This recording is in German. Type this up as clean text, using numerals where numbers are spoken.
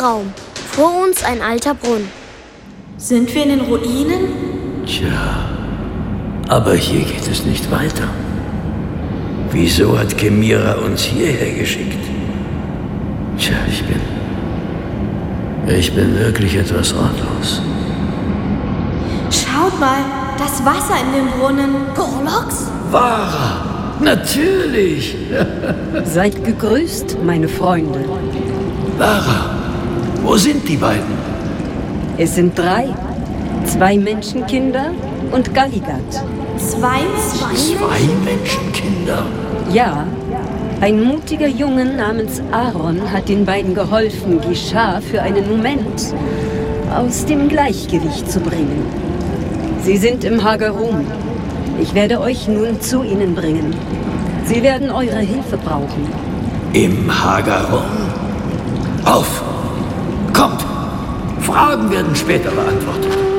Raum. Vor uns ein alter Brunnen. Sind wir in den Ruinen? Tja, aber hier geht es nicht weiter. Wieso hat Kemira uns hierher geschickt? Tja, ich bin wirklich etwas ratlos. Schaut mal, das Wasser in dem Brunnen. Gorloks? Vara! Natürlich! Seid gegrüßt, meine Freunde. Vara, wo sind die beiden? Es sind 3. 2 Menschenkinder und Galligat. 2 Menschenkinder? Ja, ein mutiger Junge namens Aaron hat den beiden geholfen, die Schar für einen Moment aus dem Gleichgewicht zu bringen. Sie sind im Hagarum. Ich werde euch nun zu ihnen bringen. Sie werden eure Hilfe brauchen. Im Hagarum? Auf! Kommt! Fragen werden später beantwortet.